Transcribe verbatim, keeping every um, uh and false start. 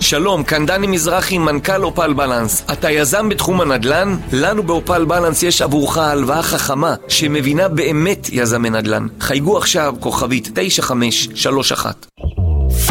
שלום, כאן דני מזרחי, מנכ"ל אופל בלנס. אתה יזם בתחום הנדל"ן? לנו באופל בלנס יש עבורך הלוואה חכמה שמבינה באמת יזמי נדל"ן. חייגו עכשיו כוכבית תשע חמש שלוש אחת.